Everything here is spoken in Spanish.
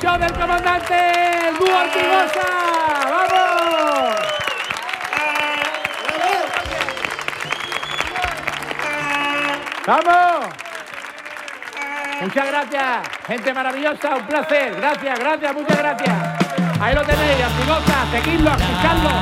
show del comandante, el dúo Ortigosa. ¡Vamos! ¡Vamos! Muchas gracias, gente maravillosa, un placer. Gracias, muchas gracias. Ahí lo tenéis, Ortigosa, seguidlo, escuchadlo.